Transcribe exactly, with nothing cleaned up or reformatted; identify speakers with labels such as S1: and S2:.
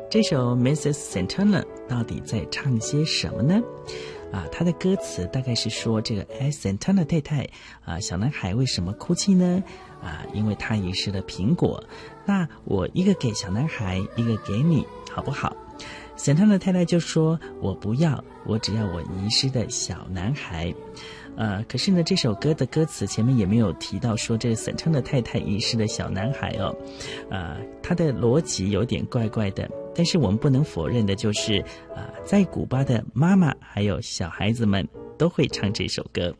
S1: 这首 missus Santana 到底在唱些什么呢？啊，他的歌词大概是说，这个哎 Santana 太太啊，小男孩为什么哭泣呢？啊，因为他遗失了苹果。那我一个给小男孩，一个给你，好不好？Santana 太太就说，我不要，我只要我遗失的小男孩。呃，可是呢，这首歌的歌词前面也没有提到说这Santana太太遗失的小男孩哦，呃，他的逻辑有点怪怪的。但是我们不能否认的就是，呃，在古巴的妈妈还有小孩子们都会唱这首歌。